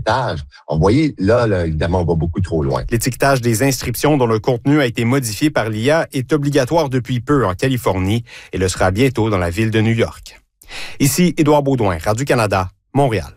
étage. Vous voyez, là, évidemment, on va beaucoup trop loin. L'étiquetage des inscriptions dont le contenu a été modifié par l'IA est obligatoire depuis peu en Californie et le sera bientôt dans la ville de New York. Ici Édouard Baudouin, Radio-Canada, Montréal.